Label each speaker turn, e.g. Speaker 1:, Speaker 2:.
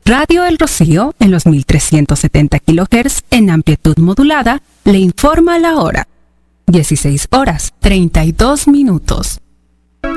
Speaker 1: Radio El Rocío, en los 1370 kHz en amplitud modulada, le informa la hora. 16 horas, 32 minutos.